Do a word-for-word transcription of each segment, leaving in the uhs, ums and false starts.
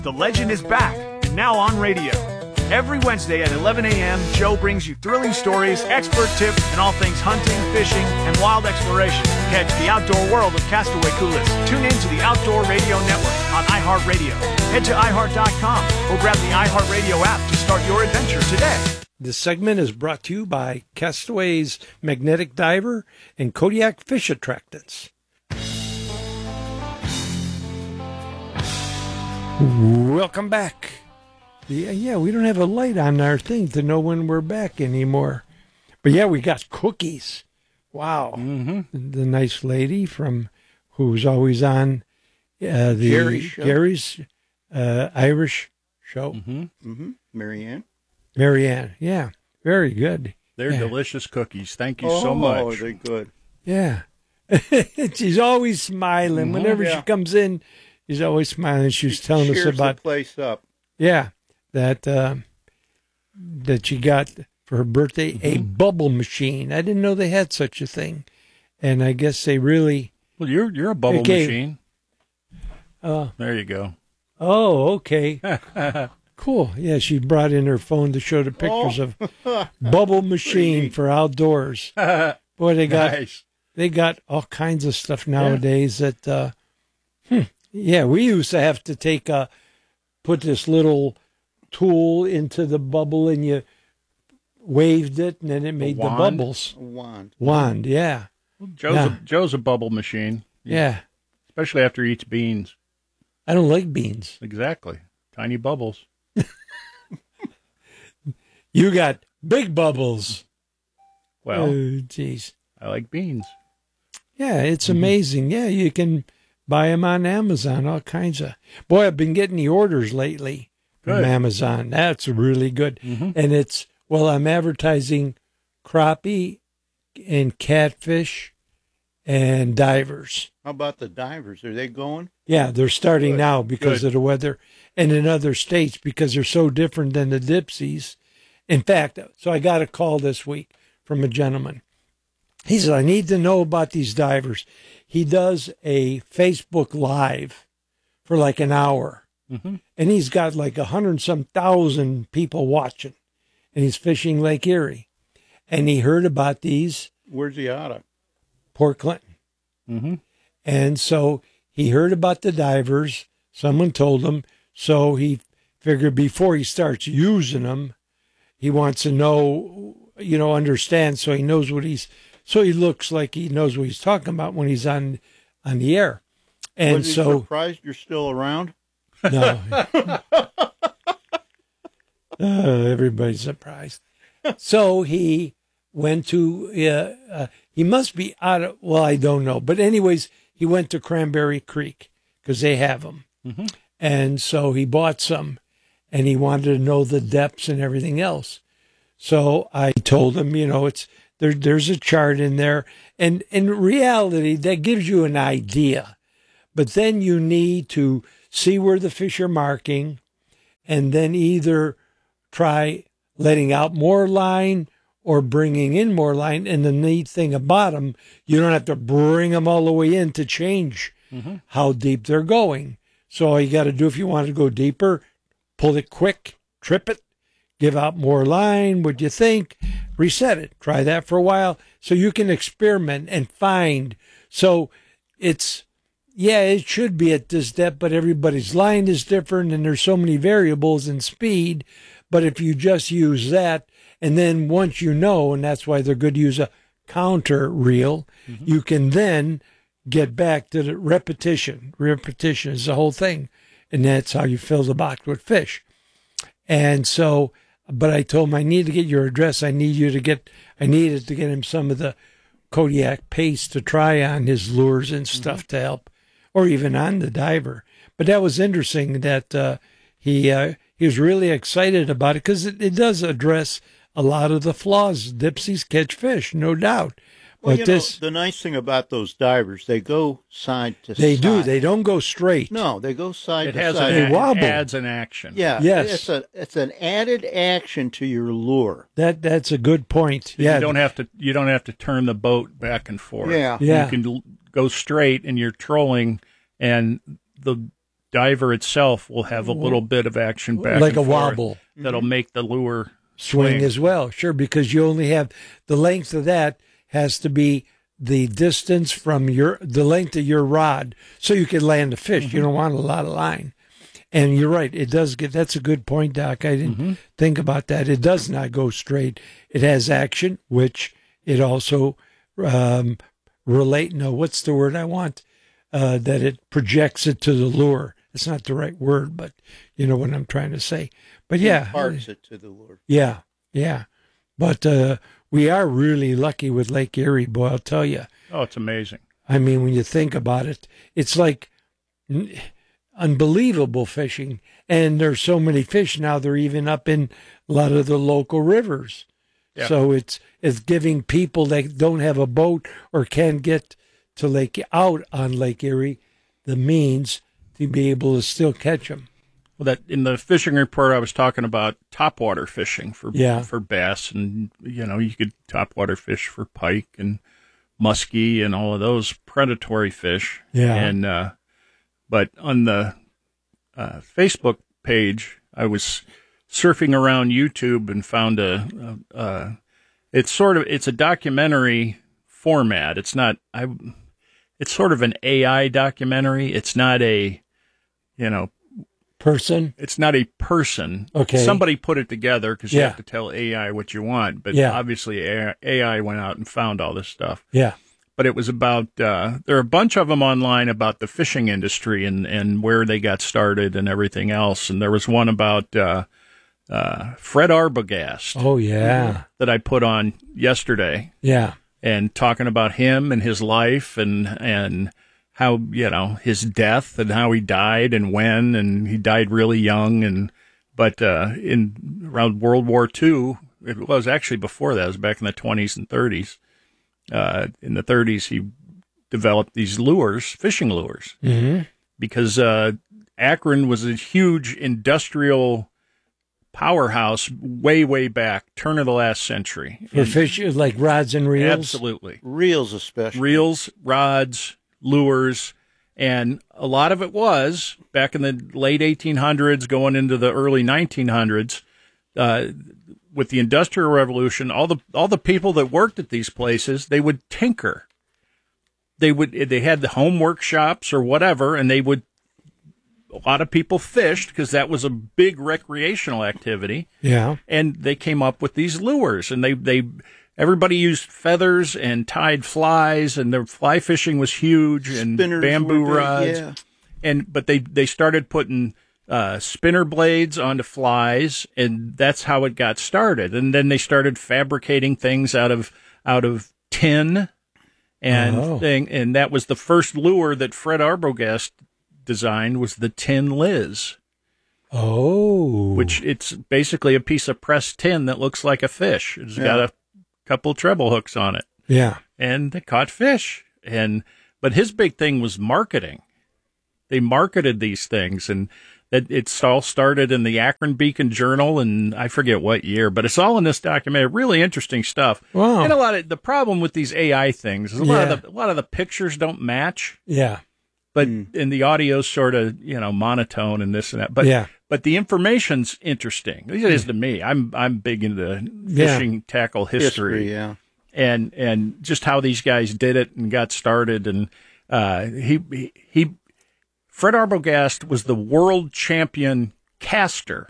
The legend is back, and now on radio. Every Wednesday at eleven a.m., Joe brings you thrilling stories, expert tips, and all things hunting, fishing, and wild exploration. Catch the outdoor world of Castaway Coulis. Tune in to the Outdoor Radio Network on iHeartRadio. Head to i heart dot com or grab the iHeartRadio app to start your adventure today. This segment is brought to you by Castaway's Magnetic Diver and Kodiak Fish Attractants. Welcome back. Yeah, yeah, we don't have a light on our thing to know when we're back anymore. But yeah, we got cookies. Wow. Mm-hmm. The nice lady from who's always on uh, the Jerry show. Gary's uh, Irish show. Mm-hmm. Mm-hmm. Marianne. Marianne, yeah. Very good. They're yeah. delicious cookies. Thank you oh, so much. Oh, they're good. Yeah. She's always smiling. Mm-hmm. Whenever yeah. she comes in, she's always smiling. She's she telling us about the place up. Yeah. That uh, that she got for her birthday mm-hmm. a bubble machine. I didn't know they had such a thing, and I guess they really. Well, you're you're a bubble gave, machine. Uh, there you go. Oh, okay, cool. Yeah, she brought in her phone to show the pictures oh. of bubble machine for outdoors. Boy, they got nice. they got all kinds of stuff nowadays. Yeah. That uh, hmm, yeah, we used to have to take a put this little tool into the bubble and you waved it and then it made the bubbles. A wand. Wand, yeah. Well, Joe's, yeah. A, Joe's a bubble machine. Yeah. Especially after he eats beans. I don't like beans. Exactly. Tiny bubbles. You got big bubbles. Well, jeez. Oh, I like beans. Yeah, it's mm-hmm. amazing. Yeah, you can buy them on Amazon, all kinds of. Boy, I've been getting the orders lately. From good. Amazon. That's really good. Mm-hmm. And it's, well, I'm advertising crappie and catfish and divers. How about the divers? Are they going? Yeah, they're starting good. now because good. of the weather. And in other states because they're so different than the dipsies. In fact, so I got a call this week from a gentleman. He said, I need to know about these divers. He does a Facebook Live for like an hour. Mm-hmm. And he's got like a hundred and some thousand people watching. And he's fishing Lake Erie. And he heard about these. Where's he out of? Port Clinton. Mm-hmm. And so he heard about the divers. Someone told him. So he figured before he starts using them, he wants to know, you know, understand so he knows what he's, so he looks like he knows what he's talking about when he's on, on the air. And Was he so. surprised you're still around? No. uh, everybody's surprised. So he went to, uh, uh, he must be out of, well, I don't know. But anyways, he went to Cranberry Creek because they have them. Mm-hmm. And so he bought some and he wanted to know the depths and everything else. So I told him, you know, it's there, there's a chart in there. And in reality, that gives you an idea. But then you need to see where the fish are marking, and then either try letting out more line or bringing in more line. And the neat thing about them, you don't have to bring them all the way in to change mm-hmm. how deep they're going. So all you got to do if you want to go deeper, pull it quick, trip it, give out more line. What do you think? Reset it. Try that for a while so you can experiment and find. So it's, yeah, it should be at this depth, but everybody's line is different and there's so many variables in speed. But if you just use that, and then once you know, and that's why they're good to use a counter reel, mm-hmm. you can then get back to the repetition. Repetition is the whole thing. And that's how you fill the box with fish. And so, but I told him, I need to get your address. I need you to get, I needed to get him some of the Kodiak paste to try on his lures and stuff mm-hmm. to help, or even on the diver. But that was interesting that uh, he uh, he was really excited about it because it, it does address a lot of the flaws. Dipsies catch fish, no doubt. Well, but you this, know, the nice thing about those divers, they go side to they side. They do. They don't go straight. No, they go side it to has side. An, they wobble. It adds an action. Yeah. Yes. It's a it's an added action to your lure. That that's a good point. So yeah. You don't have to you don't have to turn the boat back and forth. Yeah. Yeah. You can go straight and you're trolling, and the diver itself will have a little bit of action back like and a forth wobble. that'll make the lure Swing swing. as well, sure, because you only have the length of that has to be the distance from your the length of your rod, so you can land a fish. Mm-hmm. You don't want a lot of line. And you're right, it does get. That's a good point, Doc. I didn't Mm-hmm. think about that. It does not go straight. It has action, which it also um, relate. No, what's the word I want? Uh, that it projects it to the lure. It's not the right word, but you know what I'm trying to say. But yeah, Imparts it to the lure. yeah, yeah. But uh, we are really lucky with Lake Erie, boy, I'll tell you. Oh, it's amazing. I mean, when you think about it, it's like n- unbelievable fishing. And there's so many fish now, they're even up in a lot of the local rivers. Yeah. So it's it's giving people that don't have a boat or can't get to Lake out on Lake Erie the means to be able to still catch them. Well, that in the fishing report, I was talking about topwater fishing for Yeah. for bass, and you know you could topwater fish for pike and muskie and all of those predatory fish. Yeah. And uh, but on the uh, Facebook page, I was surfing around YouTube and found a, a, a it's sort of it's a documentary format. It's not I. It's sort of an A I documentary. It's not a, you know. Person? It's not a person. Okay. Somebody put it together because you Yeah. have to tell A I what you want. But Yeah. obviously A I went out and found all this stuff. Yeah. But it was about, uh, there are a bunch of them online about the fishing industry and, and where they got started and everything else. And there was one about uh, uh, Fred Arbogast Oh, yeah. that I put on yesterday Yeah. and talking about him and his life and and how, you know, his death and how he died and when, and he died really young. And but uh, in around World War Two, it was actually before that, it was back in the twenties and thirties. Uh, in the thirties, he developed these lures, fishing lures, Mm-hmm. because uh, Akron was a huge industrial powerhouse way, way back, turn of the last century. For And- fish, like rods and reels? Absolutely. Reels especially. Reels, rods, lures, and a lot of it was back in the late eighteen hundreds, going into the early nineteen hundreds. Uh, with the Industrial Revolution, all the all the people that worked at these places, they would tinker. They would they had the home workshops or whatever, and they would. A lot of people fished because that was a big recreational activity. Yeah. And they came up with these lures, and they, they everybody used feathers and tied flies, and their fly fishing was huge, and Spinners bamboo were big, rods. yeah. And but they they started putting uh, spinner blades onto flies, and that's how it got started. And then they started fabricating things out of out of tin, and Oh. thing, and that was the first lure that Fred Arbogast designed, was the Tin Liz, Oh. which it's basically a piece of pressed tin that looks like a fish. It's Yeah. got a couple treble hooks on it, Yeah. and they caught fish. And but his big thing was marketing. They marketed these things, and that it's all started in the Akron Beacon Journal, and I forget what year, but it's all in this documentary. Really interesting stuff. Wow. And a lot of the problem with these A I things is a lot Yeah. of the a lot of the pictures don't match. Yeah. But and the audio's sort of, you know, monotone and this and that. But Yeah. but the information's interesting. It is to me. I'm I'm big into Yeah. fishing tackle history, History, yeah. and and just how these guys did it and got started. And uh, he he he Fred Arbogast was the world champion caster.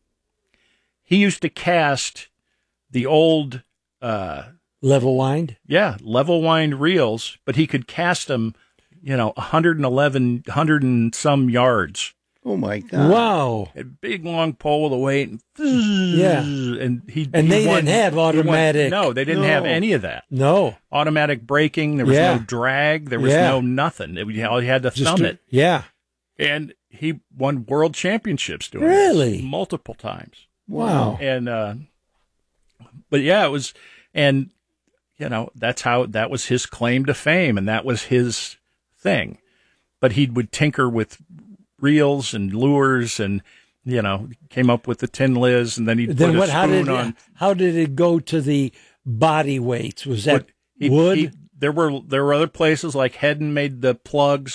He used to cast the old uh, Level wind? yeah level wind reels, but he could cast them, you know, one hundred eleven, one hundred and some yards. Oh my God. Wow. A big long pole with a weight, and Yeah. and he And he they won- didn't have he won- automatic- No, they didn't have No. any of that. No. Automatic braking. There was Yeah. no drag. There was Yeah. no nothing. It, you all you had to Just thumb to- it, Yeah. and he won world championships doing Really? this multiple times. Wow. And uh, but yeah, it was, and you know that's how that was his claim to fame, and that was his thing. But he would tinker with reels and lures, and you know came up with the Tin Liz, and then he'd Then put what? a How spoon did on. it, how did it go to the body weights? Was that He- wood? he- there were there were other places like Hedden made the plugs.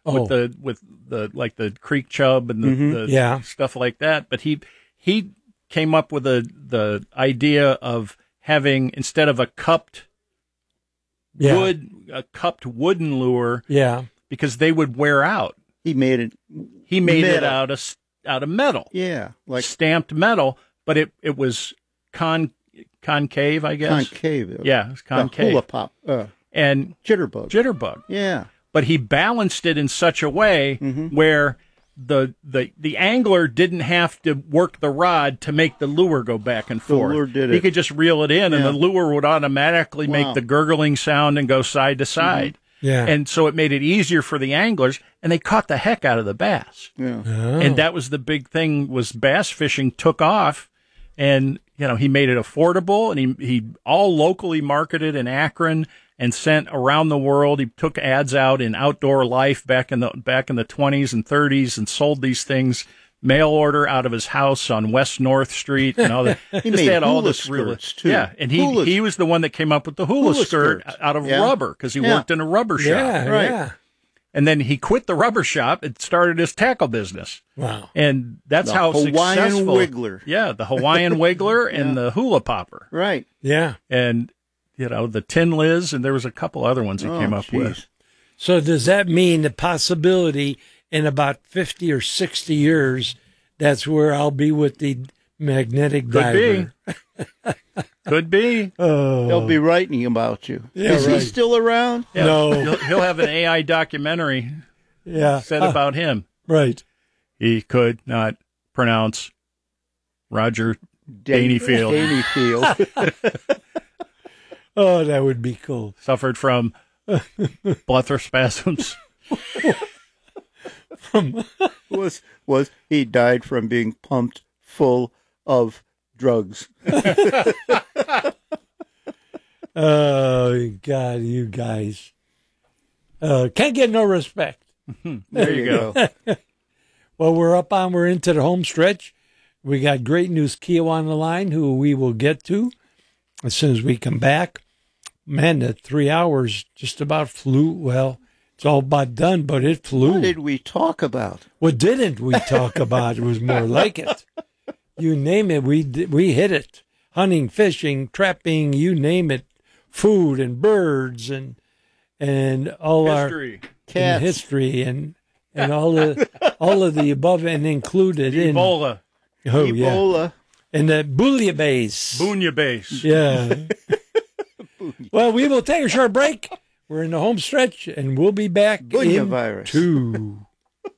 Oh. with the with the like the creek chub and the, Mhm. the Yeah. stuff like that. But he he came up with the the idea of having, instead of a cupped Yeah. wood a cupped wooden lure, Yeah. because they would wear out. He made it. He made it Metal. out of s- out of metal, Yeah, like stamped metal, but it it was con concave, I guess. concave. Yeah, it's The concave. hula pop. Uh, And jitterbug. jitterbug. yeah. But he balanced it in such a way Mhm. where the, the the angler didn't have to work the rod to make the lure go back and The forth. lure did he it. could just reel it in, and Yeah. the lure would automatically Wow. make the gurgling sound and go side to side. Yeah. And so it made it easier for the anglers, and they caught the heck out of the bass. Yeah. Oh. And that was the big thing, was bass fishing took off, and you know he made it affordable, and he he all locally marketed in Akron and sent around the world. He took ads out in Outdoor Life back in the back in the twenties and thirties and sold these things mail order out of his house on West North Street and all that. He Just made had all hula this real- skirts, too. Yeah, and he Hula- he was the one that came up with the hula, Hula skirt skirts. out of Yeah. rubber, because he Yeah. worked in a rubber shop. yeah. Right. Yeah. And then he quit the rubber shop and started his tackle business. Wow. And that's The how Hawaiian successful. Wiggler. Yeah, the Hawaiian Wiggler and the Hula Popper. Right. Yeah. And, you know, the Tin Liz, and there was a couple other ones he Oh, came up geez. with. So does that mean the possibility in about fifty or sixty years, that's where I'll be with the magnetic Could diver? be. Could be. Oh. They'll be writing about you. Yeah, Is right. he still around? Yeah, No. He'll, he'll have an A I documentary Yeah. said Ah, about him. right. He could not pronounce Roger Daneyfield. Daneyfield. Oh, that would be cool. Suffered from blepharospasms. was was he died from being pumped full of drugs. Oh, God, you guys. Uh, can't get no respect. There you go. Well, we're up on, we're into the home stretch. We got Great News Keo on the line, who we will get to as soon as we come back. Man, the three hours just about flew. Well, it's all about done, but it flew. What did we talk about? What didn't we talk about? It was more like it. You name it, we did, we hit it. Hunting, fishing, trapping, you name it. Food and birds and and all History. our Cats. and history and and all the all of the above and included in Ebola. oh yeah Ebola. and the bouillabaisse. Boonya base. Yeah. Well, we will take a short break. We're in the home stretch and we'll be back Boonya in virus. two.